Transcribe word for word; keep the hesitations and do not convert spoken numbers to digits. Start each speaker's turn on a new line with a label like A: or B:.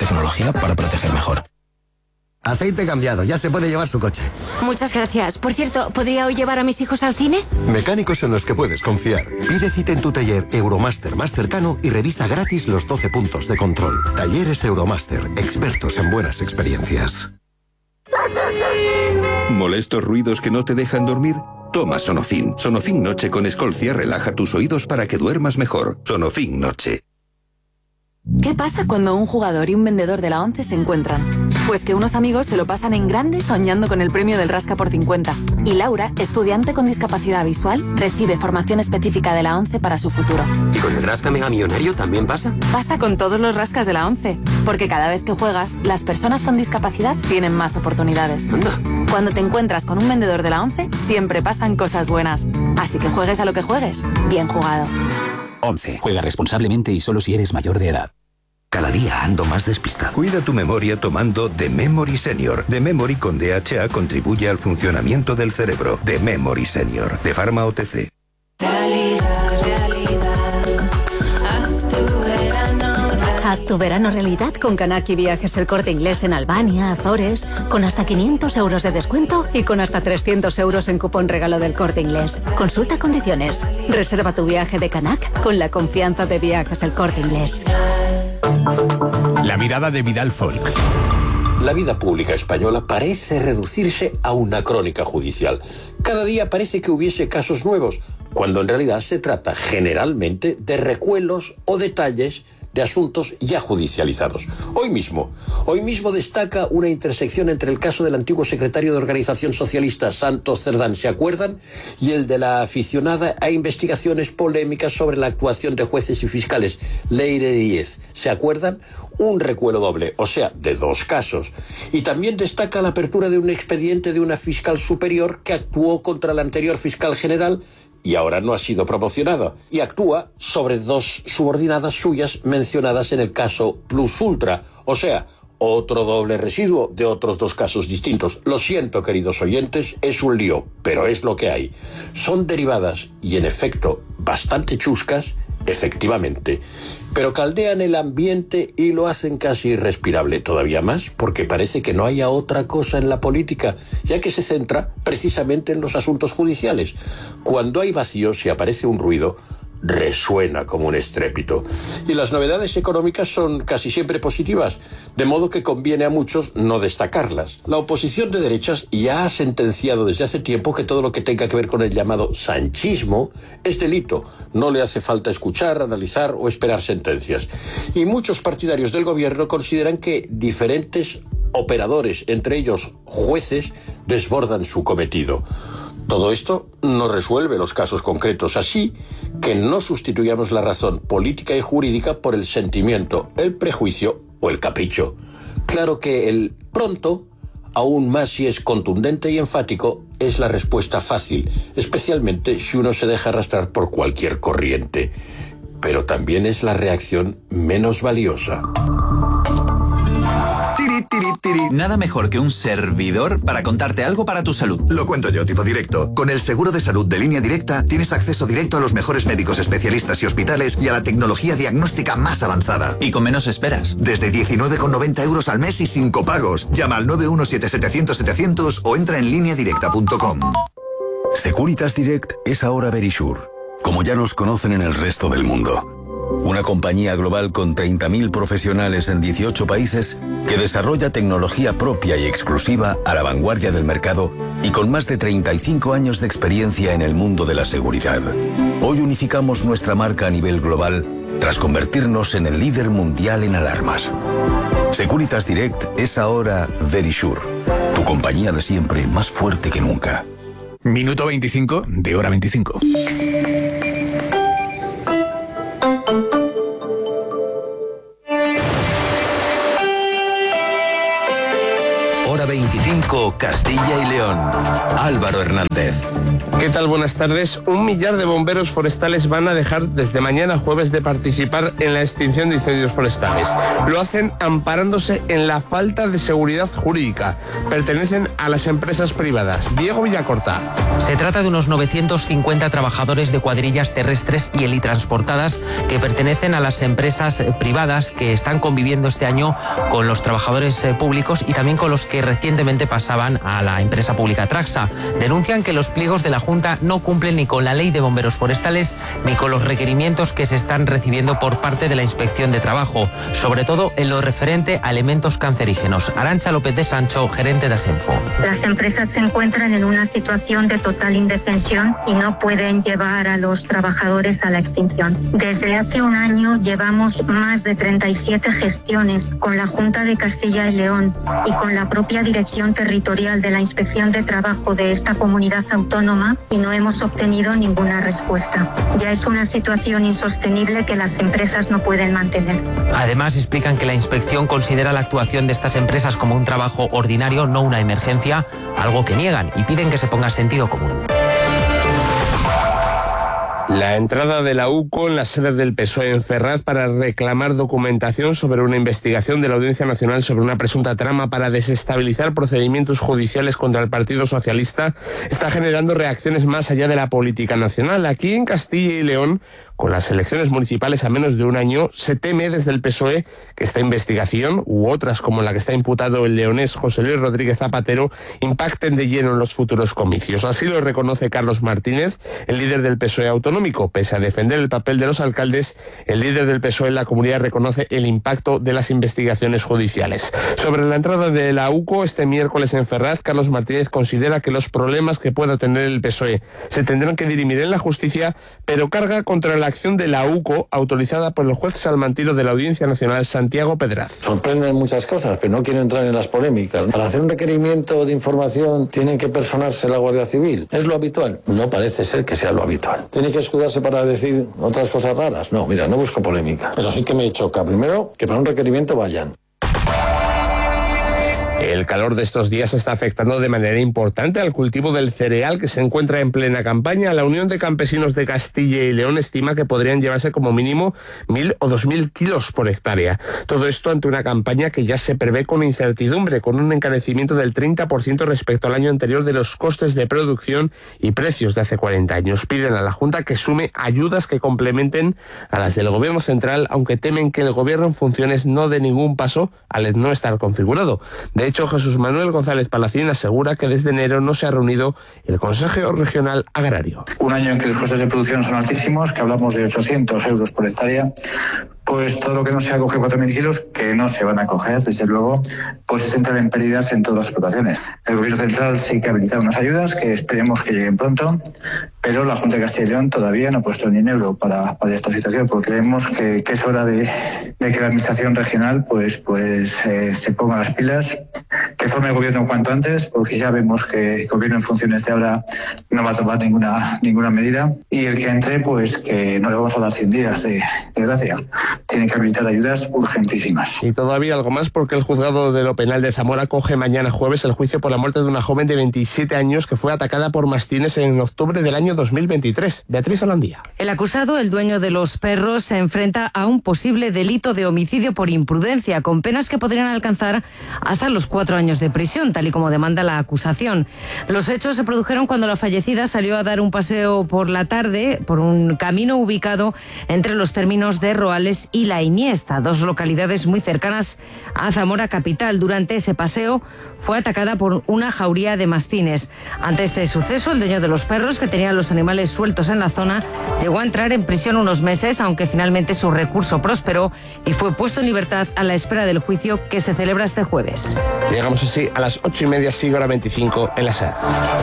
A: Tecnología para proteger mejor.
B: Aceite cambiado, ya se puede llevar su coche.
C: Muchas gracias. Por cierto, ¿podría hoy llevar a mis hijos al cine?
D: Mecánicos en los que puedes confiar. Pide cita en tu taller Euromaster más cercano y revisa gratis los doce puntos de control. Talleres Euromaster, expertos en buenas experiencias.
E: ¿Molestos ruidos que no te dejan dormir? Toma Sonofin. Sonofin Noche con Escolcia relaja tus oídos para que duermas mejor. Sonofin Noche.
F: ¿Qué pasa cuando un jugador y un vendedor de la ONCE se encuentran? Pues que unos amigos se lo pasan en grande soñando con el premio del Rasca por cincuenta. Y Laura, estudiante con discapacidad visual, recibe formación específica de la ONCE para su futuro.
G: ¿Y con el Rasca Mega Millonario también pasa?
F: Pasa con todos los rascas de la ONCE. Porque cada vez que juegas, las personas con discapacidad tienen más oportunidades.
G: Anda.
F: Cuando te encuentras con un vendedor de la ONCE, siempre pasan cosas buenas. Así que juegues a lo que juegues, bien jugado.
H: once. Juega responsablemente y solo si eres mayor de edad.
I: Cada día ando más despistado.
E: Cuida tu memoria tomando The Memory Senior. The Memory con D H A contribuye al funcionamiento del cerebro. The Memory Senior, de Pharma O T C.
J: Realidad, realidad, haz tu verano. Haz tu verano realidad con Kanaki Viajes El Corte Inglés en Albania, Azores, con hasta quinientos euros de descuento y con hasta trescientos euros en cupón regalo del Corte Inglés. Consulta condiciones. Reserva tu viaje de Kanak con la confianza de Viajes El Corte Inglés.
K: La mirada de Vidal Folk.
L: La vida pública española parece reducirse a una crónica judicial. Cada día parece que hubiese casos nuevos, cuando en realidad se trata generalmente de recuelos o detalles de asuntos ya judicializados. Hoy mismo, hoy mismo destaca una intersección entre el caso del antiguo secretario de Organización Socialista Santos Cerdán, ¿se acuerdan? Y el de la aficionada a investigaciones polémicas sobre la actuación de jueces y fiscales, Leire Díez, ¿se acuerdan? Un recuelo doble, o sea, de dos casos. Y también destaca la apertura de un expediente de una fiscal superior que actuó contra el anterior fiscal general y ahora no ha sido promocionada, y actúa sobre dos subordinadas suyas mencionadas en el caso Plus Ultra, o sea, otro doble residuo de otros dos casos distintos. Lo siento, queridos oyentes, es un lío, pero es lo que hay. Son derivadas y, en efecto, bastante chuscas, efectivamente, pero caldean el ambiente y lo hacen casi irrespirable, todavía más porque parece que no haya otra cosa en la política, ya que se centra precisamente en los asuntos judiciales. Cuando hay vacío, si aparece un ruido, resuena como un estrépito. Y las novedades económicas son casi siempre positivas, de modo que conviene a muchos no destacarlas. La oposición de derechas ya ha sentenciado desde hace tiempo que todo lo que tenga que ver con el llamado sanchismo es delito. No le hace falta escuchar, analizar o esperar sentencias. Y muchos partidarios del gobierno consideran que diferentes operadores, entre ellos jueces, desbordan su cometido. Todo esto no resuelve los casos concretos, así que no sustituyamos la razón política y jurídica por el sentimiento, el prejuicio o el capricho. Claro que el pronto, aún más si es contundente y enfático, es la respuesta fácil, especialmente si uno se deja arrastrar por cualquier corriente. Pero también es la reacción menos valiosa.
M: Tiri, tiri, tiri. Nada mejor que un servidor para contarte algo para tu salud.
N: Lo cuento yo, tipo directo. Con el seguro de salud de Línea Directa tienes acceso directo a los mejores médicos especialistas y hospitales y a la tecnología diagnóstica más avanzada.
M: Y con menos esperas.
N: Desde diecinueve con noventa euros al mes y sin copagos. Llama al nueve uno siete setecientos setecientos o entra en línea directa punto com.
O: Securitas Direct es ahora Verisure, como ya nos conocen en el resto del mundo. Una compañía global con treinta mil profesionales en dieciocho países que desarrolla tecnología propia y exclusiva a la vanguardia del mercado y con más de treinta y cinco años de experiencia en el mundo de la seguridad. Hoy unificamos nuestra marca a nivel global tras convertirnos en el líder mundial en alarmas. Securitas Direct es ahora Verisure, tu compañía de siempre más fuerte que nunca.
K: Minuto veinticinco de hora veinticinco.
B: Hora
I: veinticinco, Castilla y León. Álvaro Hernández.
P: ¿Qué tal? Buenas tardes. Un millar de bomberos forestales van a dejar desde mañana jueves de participar en la extinción de incendios forestales. Lo hacen amparándose en la falta de seguridad jurídica. Pertenecen a las empresas privadas. Diego Villacorta.
Q: Se trata de unos novecientos cincuenta trabajadores de cuadrillas terrestres y helitransportadas que pertenecen a las empresas privadas que están conviviendo este año con los trabajadores públicos y también con los que recientemente pasaban a la empresa pública Traxa. Denuncian que los pliegos de la Junta no cumplen ni con la ley de bomberos forestales ni con los requerimientos que se están recibiendo por parte de la Inspección de Trabajo, sobre todo en lo referente a elementos cancerígenos. Arantxa López de Sancho, gerente de Asenfo.
R: Las empresas se encuentran en una situación de total indefensión y no pueden llevar a los trabajadores a la extinción. Desde hace un año llevamos más de treinta y siete gestiones con la Junta de Castilla y León y con la propia Dirección Territorial de la Inspección de Trabajo de esta comunidad autónoma y no hemos obtenido ninguna respuesta. Ya es una situación insostenible que las empresas no pueden mantener.
Q: Además, explican que la inspección considera la actuación de estas empresas como un trabajo ordinario, no una emergencia, algo que niegan y piden que se ponga sentido común.
P: La entrada de la U C O en la sede del P S O E en Ferraz para reclamar documentación sobre una investigación de la Audiencia Nacional sobre una presunta trama para desestabilizar procedimientos judiciales contra el Partido Socialista está generando reacciones más allá de la política nacional. Aquí en Castilla y León, con las elecciones municipales a menos de un año, se teme desde el P S O E que esta investigación, u otras como la que está imputado el leonés José Luis Rodríguez Zapatero, impacten de lleno en los futuros comicios. Así lo reconoce Carlos Martínez, el líder del P S O E autonómico. Pese a defender el papel de los alcaldes, el líder del P S O E en la comunidad reconoce el impacto de las investigaciones judiciales. Sobre la entrada de la U C O este miércoles en Ferraz, Carlos Martínez considera que los problemas que pueda tener el P S O E se tendrán que dirimir en la justicia, pero carga contra la acción de la U C O autorizada por el juez salmantino de la Audiencia Nacional, Santiago Pedraz.
S: Sorprenden muchas cosas, pero no quiero entrar en las polémicas. Para hacer un requerimiento de información tienen que personarse la Guardia Civil. ¿Es lo habitual? No parece ser que sea lo habitual. Tiene que escudarse para decir otras cosas raras. No, mira, no busco polémica, pero sí que me choca primero que para un requerimiento vayan.
P: El calor de estos días está afectando de manera importante al cultivo del cereal, que se encuentra en plena campaña. La Unión de Campesinos de Castilla y León estima que podrían llevarse como mínimo mil o dos mil kilos por hectárea. Todo esto ante una campaña que ya se prevé con incertidumbre, con un encarecimiento del treinta por ciento respecto al año anterior de los costes de producción y precios de hace cuarenta años. Piden a la Junta que sume ayudas que complementen a las del Gobierno central, aunque temen que el Gobierno en funciones no dé ningún paso al no estar configurado. De hecho, Jesús Manuel González Palacín asegura que desde enero no se ha reunido el Consejo Regional Agrario.
T: Un año en que los costes de producción son altísimos, que hablamos de ochocientos euros por hectárea, pues todo lo que no se acoge cuatro mil kilos, que no se van a coger, desde luego, pues es entrar en pérdidas en todas las explotaciones. El Gobierno central sí que ha habilitado unas ayudas que esperemos que lleguen pronto, pero la Junta de Castilla y León todavía no ha puesto ni un euro para, para esta situación, porque creemos que, que es hora de, de que la Administración regional pues, pues eh, se ponga las pilas, que forme el Gobierno cuanto antes, porque ya vemos que el Gobierno en funciones de ahora no va a tomar ninguna, ninguna medida, y el que entre, pues que no le vamos a dar cien días de, de gracia. Tienen que habilitar ayudas urgentísimas.
P: Y todavía algo más, porque el juzgado de lo penal de Zamora coge mañana jueves el juicio por la muerte de una joven de veintisiete años que fue atacada por mastines en octubre del año dos mil veintitrés. Beatriz Holandía.
U: El acusado, el dueño de los perros, se enfrenta a un posible delito de homicidio por imprudencia, con penas que podrían alcanzar hasta los cuatro años de prisión, tal y como demanda la acusación. Los hechos se produjeron cuando la fallecida salió a dar un paseo por la tarde por un camino ubicado entre los términos de Roales y La Iniesta, dos localidades muy cercanas a Zamora capital. Durante ese paseo fue atacada por una jauría de mastines. Ante este suceso, el dueño de los perros, que tenía los animales sueltos en la zona, llegó a entrar en prisión unos meses, aunque finalmente su recurso prosperó y fue puesto en libertad a la espera del juicio que se celebra este jueves.
P: Llegamos así a las ocho y media, sigue hora veinticinco en la SER.